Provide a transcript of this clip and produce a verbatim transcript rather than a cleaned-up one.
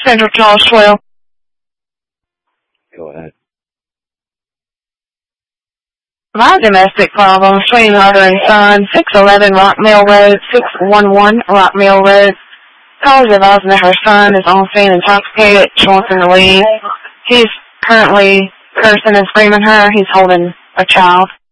Central Charles twelve. Go ahead. My domestic problems between mother and son, six eleven Rockmill Road, six one one Rockmill Road. Calls advising that her son is on scene intoxicated, she wants him to leave. He's currently cursing and screaming at her. He's holding a child.